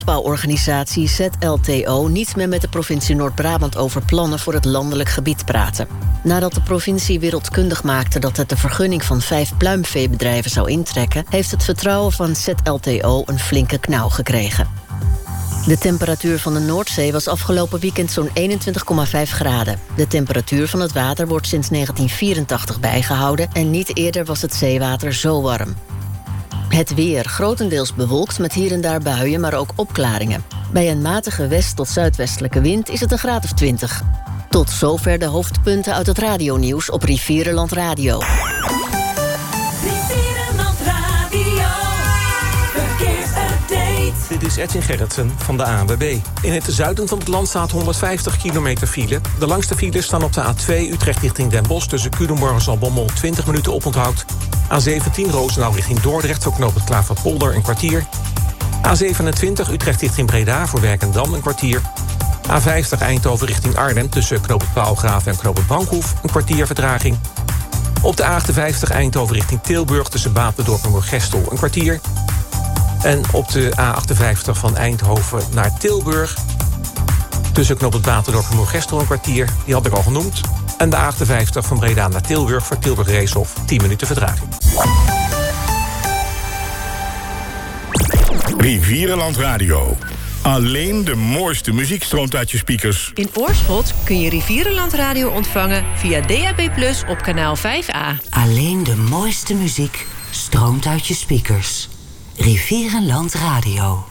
Bouworganisatie ZLTO niet meer met de provincie Noord-Brabant over plannen voor het landelijk gebied praten. Nadat de provincie wereldkundig maakte dat het de vergunning van 5 pluimveebedrijven zou intrekken, heeft het vertrouwen van ZLTO een flinke knauw gekregen. De temperatuur van de Noordzee was afgelopen weekend zo'n 21,5 graden. De temperatuur van het water wordt sinds 1984 bijgehouden en niet eerder was het zeewater zo warm. Het weer grotendeels bewolkt met hier en daar buien, maar ook opklaringen. Bij een matige west- tot zuidwestelijke wind is het een graad of 20. Tot zover de hoofdpunten uit het radionieuws op Rivierenland Radio. Rivierenland Radio, verkeersupdate. Dit is Edwin Gerritsen van de ANWB. In het zuiden van het land staat 150 kilometer file. De langste files staan op de A2 Utrecht richting Den Bosch... tussen Culemborg en Zaltbommel 20 minuten oponthoud. A17 Roosendaal richting Dordrecht voor knooppunt Klaverpolder een kwartier. A27 Utrecht richting Breda voor Werkendam een kwartier. A50 Eindhoven richting Arnhem tussen knooppunt Paalgraven en knooppunt Bankhoef een kwartier vertraging. Op de A58 Eindhoven richting Tilburg tussen Batendorp en Moergestel een kwartier. En op de A58 van Eindhoven naar Tilburg tussen knooppunt Batendorp en Moergestel een kwartier. Die had ik al genoemd. En de A58 van Breda naar Tilburg voor Tilburg Reeshof 10 minuten vertraging. Rivierenland Radio. Alleen de mooiste muziek stroomt uit je speakers. In Oorschot kun je Rivierenland Radio ontvangen via DAB+ op kanaal 5A. Alleen de mooiste muziek stroomt uit je speakers. Rivierenland Radio.